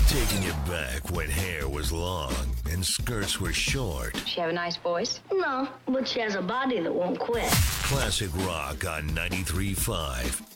Taking you back when hair was long and skirts were short. She have a nice voice? No, but she has a body that won't quit. Classic rock on 93.5